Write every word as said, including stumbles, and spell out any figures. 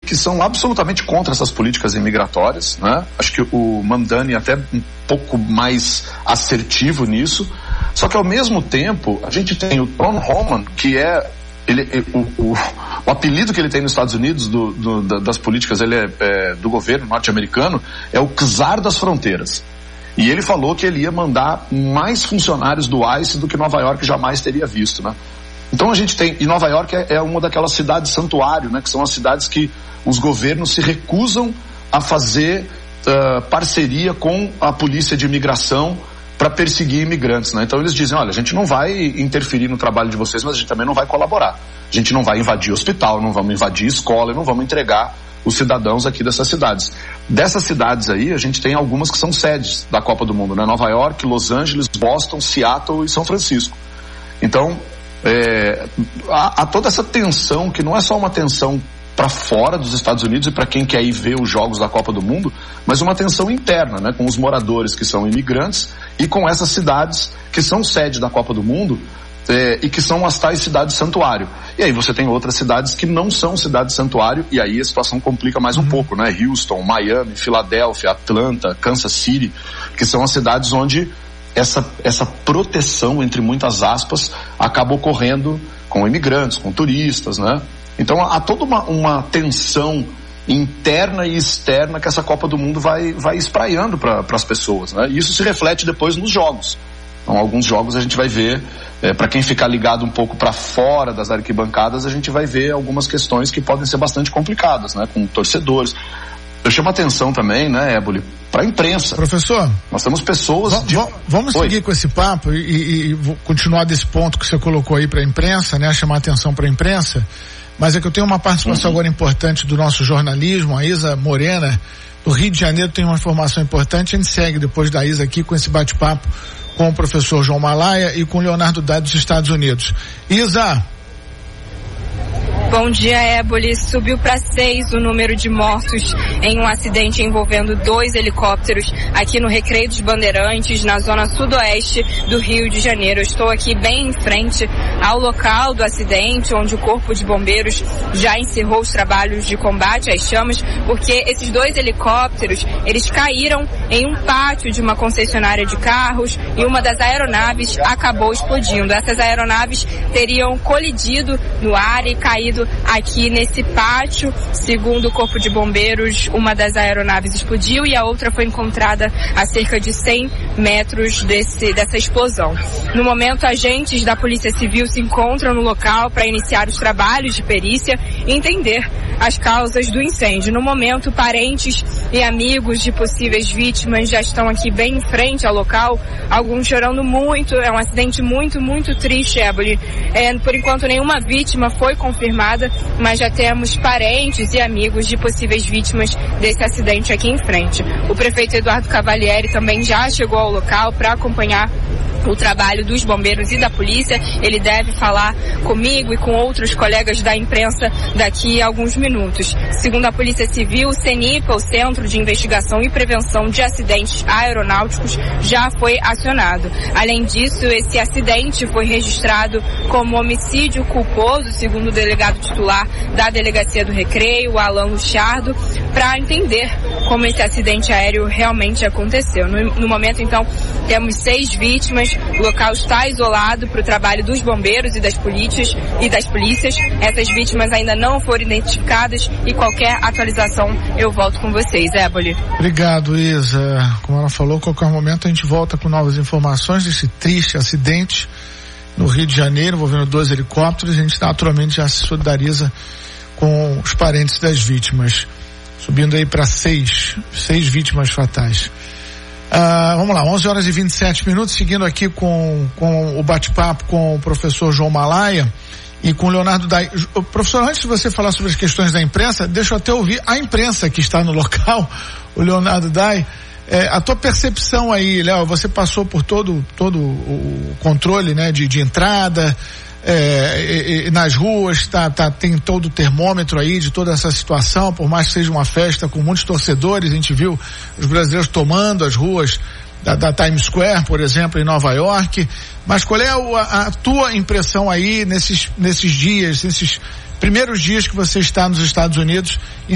que são absolutamente contra essas políticas imigratórias, né? Acho que o Mamdani é até um pouco mais assertivo nisso, só que ao mesmo tempo a gente tem o Ron Homan, que é ele, o, o, o apelido que ele tem nos Estados Unidos do, do, das políticas ele é, é, do governo norte-americano é o czar das fronteiras. E ele falou que ele ia mandar mais funcionários do ICE do que Nova York jamais teria visto, né? Então a gente tem, e Nova York é, é uma daquelas cidades santuário, né? Que são as cidades que os governos se recusam a fazer uh, parceria com a polícia de imigração para perseguir imigrantes, né? Então eles dizem, olha, a gente não vai interferir no trabalho de vocês, mas a gente também não vai colaborar. A gente não vai invadir hospital, não vamos invadir escola, não vamos entregar os cidadãos aqui dessas cidades. Dessas cidades aí, a gente tem algumas que são sedes da Copa do Mundo, né? Nova York, Los Angeles, Boston, Seattle e São Francisco. Então, é, há, há toda essa tensão, que não é só uma tensão para fora dos Estados Unidos e para quem quer ir ver os jogos da Copa do Mundo, mas uma tensão interna, né? Com os moradores que são imigrantes e com essas cidades que são sede da Copa do Mundo, É, e que são as tais cidades santuário. E aí você tem outras cidades que não são cidades santuário, e aí a situação complica mais um uhum. pouco, né? Houston, Miami, Filadélfia, Atlanta, Kansas City, que são as cidades onde essa, essa proteção, entre muitas aspas, acaba ocorrendo com imigrantes, com turistas, né? Então há toda uma, uma tensão interna e externa que essa Copa do Mundo vai, vai espraiando para as pessoas, né? E isso se reflete depois nos jogos. Então, alguns jogos a gente vai ver, é, para quem ficar ligado um pouco para fora das arquibancadas, a gente vai ver algumas questões que podem ser bastante complicadas, né? Com torcedores. Eu chamo a atenção também, né, Éboli, para a imprensa. Professor, nós temos pessoas... V- de... Vamos Oi. seguir com esse papo e, e, e continuar desse ponto que você colocou aí para a imprensa, né? Chamar a atenção para a imprensa. Mas é que eu tenho uma participação uhum. agora importante do nosso jornalismo, a Isa Morena, do Rio de Janeiro, tem uma informação importante. A gente segue depois da Isa aqui com esse bate-papo com o professor João Malaya e com o Leonardo Dai dos Estados Unidos. Isa. Bom dia, Éboli. Subiu para seis o número de mortos em um acidente envolvendo dois helicópteros aqui no Recreio dos Bandeirantes, na zona sudoeste do Rio de Janeiro. Eu estou aqui bem em frente ao local do acidente, onde o Corpo de Bombeiros já encerrou os trabalhos de combate às chamas, porque esses dois helicópteros, eles caíram em um pátio de uma concessionária de carros e uma das aeronaves acabou explodindo. Essas aeronaves teriam colidido no ar e caído aqui nesse pátio. Segundo o Corpo de Bombeiros, uma das aeronaves explodiu e a outra foi encontrada a cerca de cem metros desse, dessa explosão. No momento, agentes da Polícia Civil se encontram no local para iniciar os trabalhos de perícia e entender as causas do incêndio. No momento, parentes e amigos de possíveis vítimas já estão aqui bem em frente ao local, alguns chorando muito. É um acidente muito, muito triste, Éboli. É, por enquanto, nenhuma vítima foi confirmada, mas já temos parentes e amigos de possíveis vítimas desse acidente aqui em frente. O prefeito Eduardo Cavalieri também já chegou ao local para acompanhar o trabalho dos bombeiros e da polícia. Ele deve falar comigo e com outros colegas da imprensa daqui a alguns minutos. Segundo a Polícia Civil, o CENIPA, o Centro de Investigação e Prevenção de Acidentes Aeronáuticos, já foi acionado. Além disso, esse acidente foi registrado como homicídio culposo, segundo o delegado titular da Delegacia do Recreio, Alan Luchardo, para entender como esse acidente aéreo realmente aconteceu. No, no momento, então, temos seis vítimas. O local está isolado para o trabalho dos bombeiros e das polícias e das polícias. Essas vítimas ainda não foram identificadas e qualquer atualização eu volto com vocês, Éboli. Obrigado, Isa. Como ela falou, a qualquer momento a gente volta com novas informações desse triste acidente no Rio de Janeiro, envolvendo dois helicópteros. A gente naturalmente já se solidariza com os parentes das vítimas, subindo aí para seis, seis vítimas fatais. Uh, vamos lá, onze horas e vinte e sete minutos, seguindo aqui com, com o bate-papo com o professor João Malaya e com o Leonardo Dai. Professor, antes de você falar sobre as questões da imprensa, deixa eu até ouvir a imprensa que está no local, o Leonardo Dai. É, a tua percepção aí, Léo, você passou por todo, todo o controle, né, de, de entrada, é, e, e, nas ruas, tá, tá, tem todo o termômetro aí de toda essa situação, por mais que seja uma festa com muitos torcedores. A gente viu os brasileiros tomando as ruas da, da Times Square, por exemplo, em Nova York. Mas qual é a, a tua impressão aí nesses, nesses dias, nesses primeiros dias que você está nos Estados Unidos?